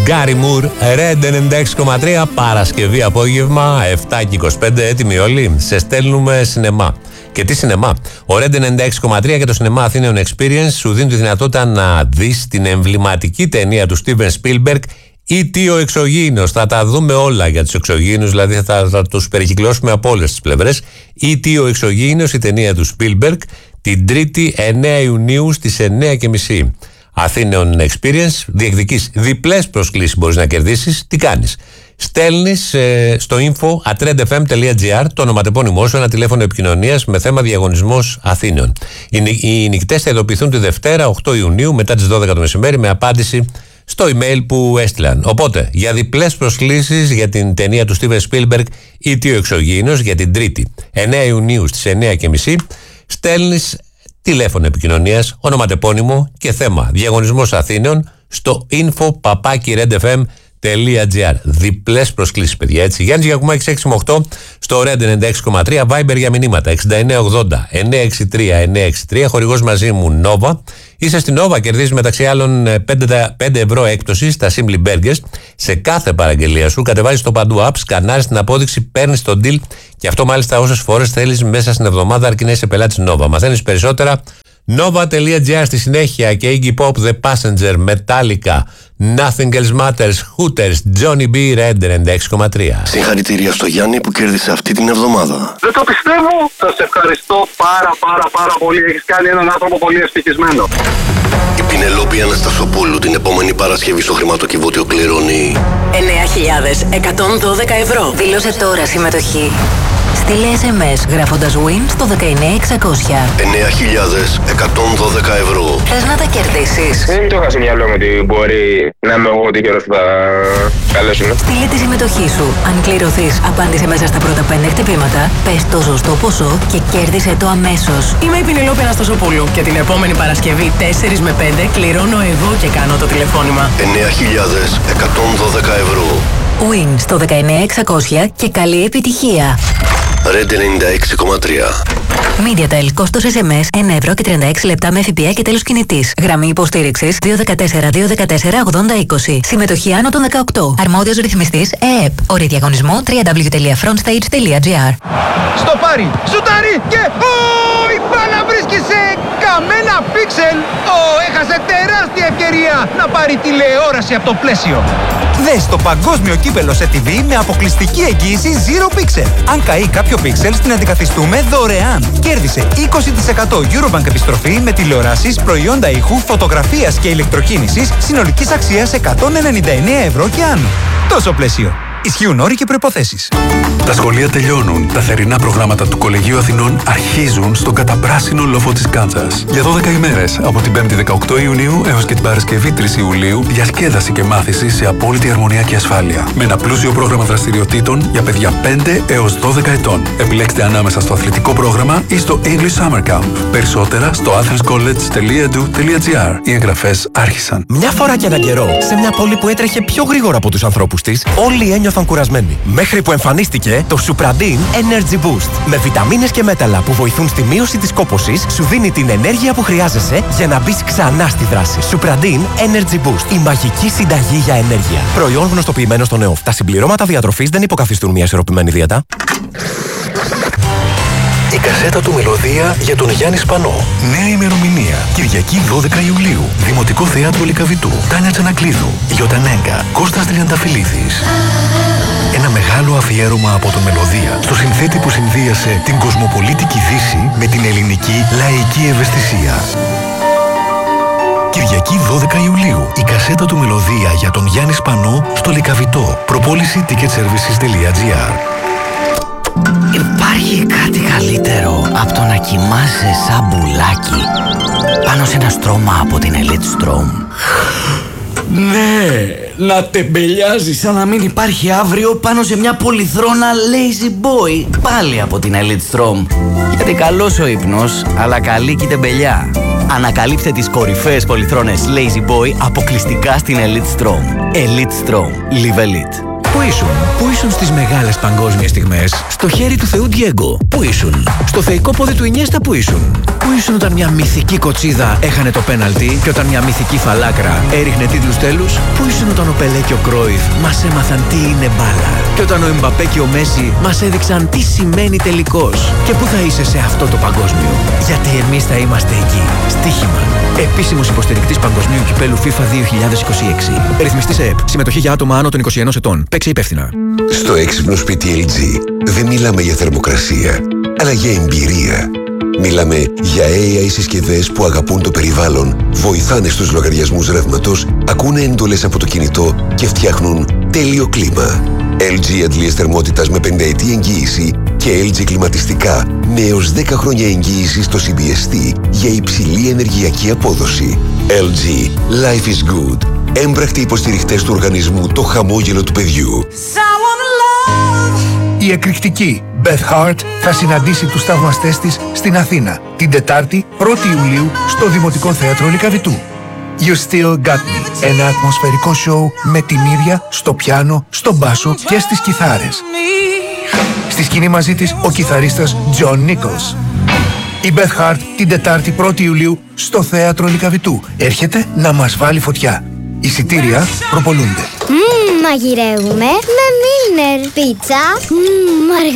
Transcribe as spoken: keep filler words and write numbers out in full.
Γκάρι Μουρ, Red ενενήντα έξι κόμμα τρία, Παρασκευή απόγευμα, επτά και είκοσι πέντε, έτοιμοι όλοι. Σε στέλνουμε σινεμά. Και τι σινεμά. Ο Red ενενήντα έξι κόμμα τρία και το σινεμά Athenian Experience σου δίνουν τη δυνατότητα να δεις την εμβληματική ταινία του Steven Spielberg, ή τι ο εξωγήινος. Θα τα δούμε όλα για τους εξωγήινους, δηλαδή θα, θα, θα τους περικυκλώσουμε από όλες τις πλευρές. Ή τι ο εξωγήινος, η ταινία του Spielberg, την Τρίτη εννέα Ιουνίου στις εννέα και μισή. Athenian Experience, διεκδικείς διπλές προσκλήσεις, μπορείς να κερδίσεις. Τι κάνεις? Στέλνεις ε, στο info at redfm.gr το ονοματεπώνυμό σου, ένα τηλέφωνο επικοινωνίας με θέμα διαγωνισμός Αθήνων. Οι, οι νικητές θα ειδοποιηθούν τη Δευτέρα οκτώ Ιουνίου μετά τις δώδεκα το μεσημέρι με απάντηση στο email που έστειλαν. Οπότε, για διπλές προσκλήσεις για την ταινία του Steven Spielberg ή τι ο εξωγήινος για την Τρίτη εννέα Ιουνίου στις εννέα και μισή, στέλνεις τηλέφωνο επικοινωνίας, ονοματεπώνυμο και θέμα διαγωνισμός Αθήνων στο info παπάκι redfm.gr. Διπλές προσκλήσεις, παιδιά, έτσι. Γιάννης Γιακουμάκης έξι έξι οκτώ στο Red ενενήντα έξι κόμμα τρία, Viber για μηνύματα εξήντα εννέα ογδόντα εννέα εξήντα τρία εννέα εξήντα τρία. Χορηγός μαζί μου Nova. Είσαι στην Nova, κερδίζεις μεταξύ άλλων πέντε ευρώ έκπτωση στα Simply Burgers σε κάθε παραγγελία σου. Κατεβάζεις το παντού app, σκανάρεις την απόδειξη, παίρνεις τον deal και αυτό μάλιστα όσες φορές θέλεις μέσα στην εβδομάδα, αρκεί να είσαι πελάτης Nova. Μαθαίνεις περισσότερα nova.gr. Στη συνέχεια και Iggy Pop, The Passenger, Metallica, Nothing Else Matters, Hooters, Johnny B, Red ενενήντα έξι κόμμα τρία. Συγχαρητήρια στο Γιάννη που κέρδισε αυτή την εβδομάδα. Δεν το πιστεύω. Σας ευχαριστώ πάρα πάρα πάρα πολύ. Έχεις κάνει έναν άνθρωπο πολύ ευτυχισμένο. Η Πινελόπη Αναστασοπούλου την επόμενη Παρασκευή στο χρηματοκιβώτιο κληρώνει εννέα χιλιάδες εκατόν δώδεκα ευρώ. Δήλωσε τώρα συμμετοχή. Στείλε ες εμ ες γράφοντας win στο δεκαεννέα εξακόσια. εννέα χιλιάδες εκατόν δώδεκα ευρώ. Θες να τα κερδίσεις? Δεν το είχα στο μυαλό μου ότι μπορεί να είμαι εγώ τυχερός που θα καλέσουν. Στείλε τη συμμετοχή σου. Αν κληρωθείς, απάντησε μέσα στα πρώτα πέντε χτυπήματα, πες το σωστό ποσό και κέρδισε το αμέσως. Είμαι η Πινελόπη Αναστασοπούλου και την επόμενη Παρασκευή τέσσερα με πέντε κληρώνω εγώ και κάνω το τηλεφώνημα. εννέα χιλιάδες εκατόν δώδεκα ευρώ. Win στο δεκαεννέα εξακόσια και καλή επιτυχία. Red ενενήντα έξι κόμμα τρία. MediaTel, κόστος ες εμ ες ένα ευρώ και τριάντα έξι λεπτά με ΦΠΑ και τέλος κινητής. Γραμμή υποστήριξης δύο ένα τέσσερα δύο ένα τέσσερα ογδόντα είκοσι. Συμμετοχή άνω των δεκαοκτώ. Αρμόδιος ρυθμιστής ΕΕΠ. Όροι διαγωνισμού double-u double-u double-u τελεία frontstage τελεία gr. Στο πάρει, σουτάρει και η μπάλα βρίσκει σε καμένα πίξελ. Ω, έχασε τεράστια ευκαιρία να πάρει τηλεόραση από το πλαίσιο. Δες το παγκόσμιο κύπελο σε τι βι με αποκλειστική εγγύηση Zero Pixel. Αν καεί κάποιο πίξελ, την αντικαθιστούμε δωρεάν. Κέρδισε είκοσι τοις εκατό Eurobank επιστροφή με τηλεοράσεις, προϊόντα ήχου, φωτογραφίας και ηλεκτροκίνησης συνολικής αξίας εκατόν ενενήντα εννέα ευρώ και άνω. Τόσο πλαίσιο. Ισχύουν όροι και προϋποθέσεις. Τα σχολεία τελειώνουν. Τα θερινά προγράμματα του Κολεγίου Αθηνών αρχίζουν στον καταπράσινο λόφο της Κάντσας. Για δώδεκα ημέρες, από την πέμπτη δεκαοκτώ Ιουνίου έως και την Παρασκευή τρεις Ιουλίου, διασκέδαση και μάθηση σε απόλυτη αρμονία και ασφάλεια. Με ένα πλούσιο πρόγραμμα δραστηριοτήτων για παιδιά πέντε έως δώδεκα ετών. Επιλέξτε ανάμεσα στο αθλητικό πρόγραμμα ή στο English Summer Camp. Περισσότερα στο athenscollege τελεία e d u τελεία gr. Οι εγγραφές άρχισαν. Μια φορά και έναν καιρό, σε μια πόλη που έτρεχε πιο γρήγορα από τους ανθρώπους της, όλοι ένιωθαν κουρασμένοι. Μέχρι που εμφανίστηκε το Supradin Energy Boost. Με βιταμίνες και μέταλλα που βοηθούν στη μείωση της κόπωσης, σου δίνει την ενέργεια που χρειάζεσαι για να μπεις ξανά στη δράση. Supradin Energy Boost. Η μαγική συνταγή για ενέργεια. Προϊόν γνωστοποιημένο στον ΕΟΦ. Τα συμπληρώματα διατροφής δεν υποκαθιστούν μια ισορροπημένη δίαιτα. Η κασέτα του Μελωδία για τον Γιάννη Σπανό. Νέα ημερομηνία. Κυριακή δώδεκα Ιουλίου. Δημοτικό Θέατρο Λυκαβητού. Τάνια Τσανακλείδου. Γιωτανέγκα. Κώστας Τριανταφυλλίδης. Ένα μεγάλο αφιέρωμα από τον Μελωδία στο συνθέτη που συνδύασε την κοσμοπολίτικη Δύση με την ελληνική λαϊκή ευαισθησία. Κυριακή δώδεκα Ιουλίου. Η κασέτα του Μελωδία για τον Γιάννη Σπανό στο Λυκαβητό. Προπόληση ticket services τελεία gr. Υπάρχει κάτι καλύτερο από το να κοιμάσαι σαν μπουλάκι πάνω σε ένα στρώμα από την Elite Strom. Ναι, να τεμπελιάζει σαν να μην υπάρχει αύριο πάνω σε μια πολυθρόνα Lazy Boy πάλι από την Elite Strom. Γιατί καλός ο ύπνος, αλλά καλή και η τεμπελιά. Ανακαλύψτε τις κορυφαίες πολυθρόνες Lazy Boy αποκλειστικά στην Elite Strom. Elite Strom. Live Elite. Πού ήσουν? Πού ήσουν στις μεγάλες παγκόσμιες στιγμές? Στο χέρι του Θεού Ντιέγκο. Πού ήσουν? Στο θεϊκό πόδι του Ινιέστα. Πού ήσουν? Πού ήσουν όταν μια μυθική κοτσίδα έχανε το πέναλτι και όταν μια μυθική φαλάκρα έριχνε τίτλους τέλους? Πού ήσουν όταν ο Πελέ και ο Κρόιφ μας έμαθαν τι είναι μπάλα? Και όταν ο Εμπαπέ και ο Μέση μας έδειξαν τι σημαίνει τελικός? Και πού θα είσαι σε αυτό το παγκόσμιο? Γιατί εμείς θα είμαστε εκεί. Στοίχημα. Επίσημος υποστηρικτής Παγκοσμίου Κυπέλου FIFA δύο χιλιάδες είκοσι έξι. Ρυθμιστής ΕΕΠ. Συμμετοχή για άτομα άνω των είκοσι ενός ετών. Παίξε υπεύθυνα. Στο έξυπνο σπίτι ελ τζι δεν μιλάμε για θερμοκρασία, αλλά για εμπειρία. Μιλάμε για έι άι συσκευές που αγαπούν το περιβάλλον, βοηθάνε στους λογαριασμούς ρεύματος, ακούνε εντολές από το κινητό και φτιάχνουν τέλειο κλίμα. ελ τζι αντλίες θερμότητας με πενταετή εγγύηση και ελ τζι κλιματιστικά με έως δέκα χρόνια εγγύηση στο σι μπι ες τι για υψηλή ενεργειακή απόδοση. ελ τζι. Life is good. Έμπρακτοι υποστηριχτές του οργανισμού Το Χαμόγελο του Παιδιού. Η εκρηκτική Beth Hart θα συναντήσει τους θαυμαστές της στην Αθήνα την Τετάρτη πρώτη Ιουλίου στο Δημοτικό Θέατρο Λυκαβητού. You Still Got Me. Ένα ατμοσφαιρικό σοου με την ίδια στο πιάνο, στο μπάσο και στις κιθάρες. Στη σκηνή μαζί της ο κιθαρίστας John Nichols. Η Beth Hart την Τετάρτη πρώτη Ιουλίου στο Θέατρο Λυκαβητού. Έρχεται να μας βάλει φωτιά. Εισιτήρια προπολούνται. Μμμ, μαγειρεύουμε με Milner πίτσα. Μμμ,